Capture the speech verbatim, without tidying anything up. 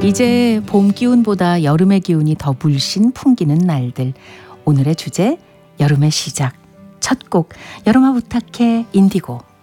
이제 봄 기운보다 여름의 기운이 더 물씬 풍기는 날들. 오늘의 주제 여름의 시작. 첫 곡 여름아 부탁해 인디고.